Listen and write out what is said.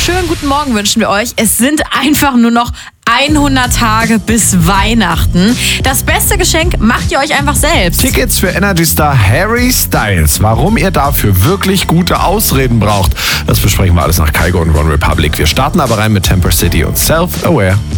schönen guten Morgen wünschen wir euch. Es sind einfach nur noch 100 Tage bis Weihnachten. Das beste Geschenk macht ihr euch einfach selbst. Tickets für Energy-Star Harry Styles. Warum ihr dafür wirklich gute Ausreden braucht, das besprechen wir alles nach Kygo und One Republic. Wir starten aber rein mit Temper City und Self-Aware.